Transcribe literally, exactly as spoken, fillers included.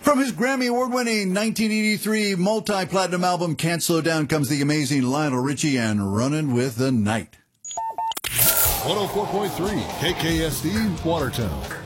From his Grammy Award-winning nineteen eighty-three multi-platinum album Can't Slow Down comes the amazing Lionel Richie and Running with the Night. one oh four point three K K S D, Watertown.